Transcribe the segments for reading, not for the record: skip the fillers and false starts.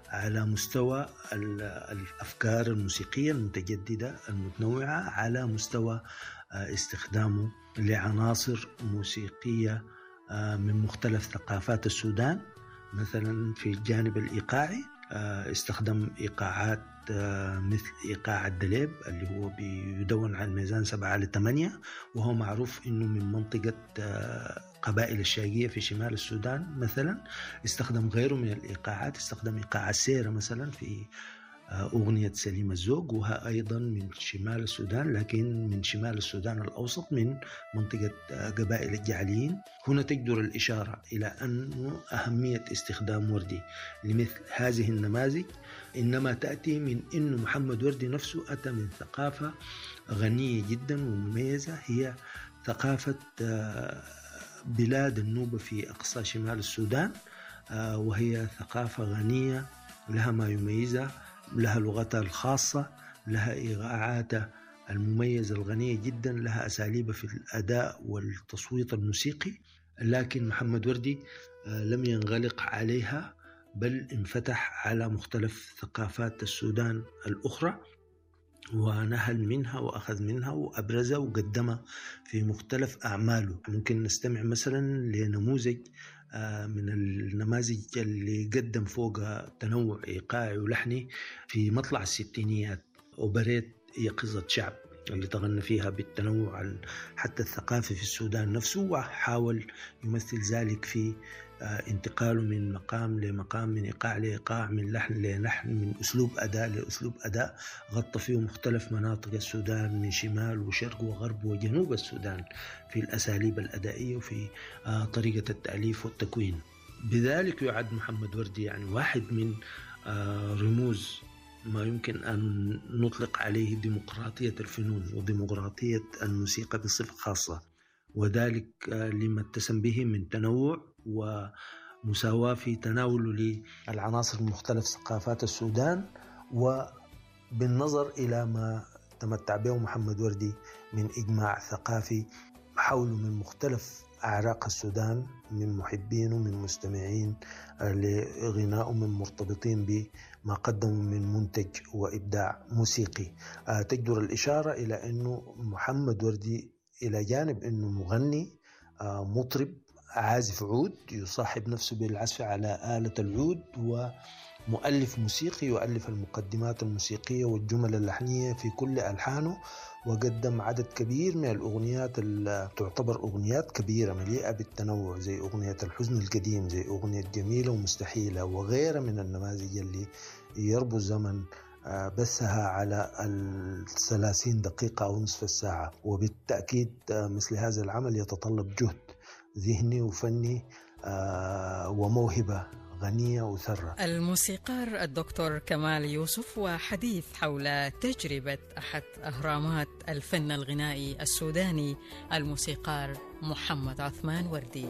على مستوى الأفكار الموسيقية المتجددة المتنوعة، على مستوى استخدامه لعناصر موسيقية من مختلف ثقافات السودان. مثلا في الجانب الإيقاعي استخدم إيقاعات مثل إيقاع الدليب اللي هو بيدون على الميزان 7/8، وهو معروف إنه من منطقة قبائل الشاقية في شمال السودان. مثلا استخدم غيره من الإيقاعات، استخدم إيقاع السيرة مثلا في أغنية سليم الزوق، وها أيضا من شمال السودان، لكن من شمال السودان الأوسط من منطقة قبائل الجعليين. هنا تجدر الإشارة إلى أن أهمية استخدام وردي لمثل هذه النماذج إنما تأتي من أن محمد وردي نفسه أتى من ثقافة غنية جدا ومميزة، هي ثقافة بلاد النوبة في أقصى شمال السودان، وهي ثقافة غنية لها ما يميزها، لها لغتها الخاصة، لها إيقاعاتها المميزة الغنية جدا، لها أساليب في الأداء والتصويت الموسيقي. لكن محمد وردي لم ينغلق عليها، بل انفتح على مختلف ثقافات السودان الأخرى، ونهل منها وأخذ منها وأبرزها وقدمها في مختلف أعماله. ممكن نستمع مثلا لنموذج من النماذج اللي قدم فوق تنوع إيقاعي ولحني في مطلع الستينيات، أوبريت يقظة شعب، اللي تغنى فيها بالتنوع حتى الثقافي في السودان نفسه، وحاول يمثل ذلك في انتقاله من مقام لمقام، من إيقاع لإيقاع، من لحن للحن، من أسلوب أداء لأسلوب أداء، غطى فيه مختلف مناطق السودان من شمال وشرق وغرب وجنوب السودان في الأساليب الأدائية وفي طريقة التأليف والتكوين. بذلك يعد محمد وردي يعني واحد من رموز ما يمكن أن نطلق عليه ديمقراطية الفنون وديمقراطية الموسيقى بصفة خاصة، وذلك لما اتسم به من تنوع ومساواة في تناوله للعناصر مختلف ثقافات السودان، وبالنظر إلى ما تمتع به محمد وردي من إجماع ثقافي حوله من مختلف أعراق السودان، من محبين ومن مستمعين لغناء، من مرتبطين بما قدموا من منتج وإبداع موسيقي. تجدر الإشارة إلى أنه محمد وردي إلى جانب أنه مغني، مطرب، عازف عود، يصاحب نفسه بالعزف على آلة العود، ومؤلف موسيقي يؤلف المقدمات الموسيقية والجمل اللحنية في كل ألحانه، وقدم عدد كبير من الأغنيات اللي تعتبر أغنيات كبيرة مليئة بالتنوع، زي أغنية الحزن القديم، زي أغنية جميلة ومستحيلة، وغيرها من النماذج اللي يربو الزمن بثها على 30 دقيقة أو نصف الساعة. وبالتأكيد مثل هذا العمل يتطلب جهد ذهني وفني وموهبة غنية وثرة. الموسيقار الدكتور كمال يوسف، وحديث حول تجربة أحد أهرامات الفن الغنائي السوداني الموسيقار محمد عثمان وردي.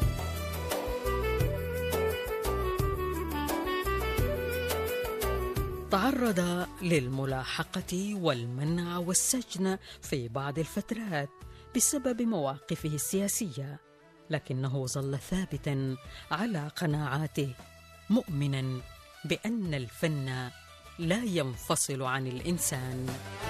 تعرض للملاحقة والمنع والسجن في بعض الفترات بسبب مواقفه السياسية، لكنه ظل ثابتاً على قناعاته، مؤمناً بأن الفن لا ينفصل عن الإنسان.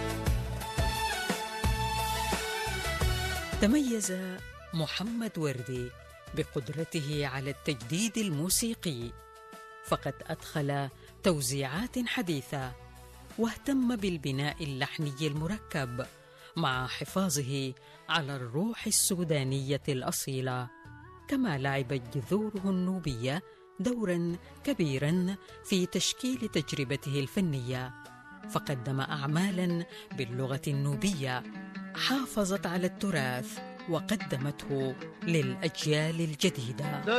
تميز محمد وردي بقدرته على التجديد الموسيقي، فقد أدخل توزيعات حديثة، واهتم بالبناء اللحني المركب مع حفاظه على الروح السودانية الأصيلة، كما لعبت جذوره النوبية دوراً كبيراً في تشكيل تجربته الفنية، فقدم أعمالاً باللغة النوبية حافظت على التراث وقدمته للأجيال الجديدة.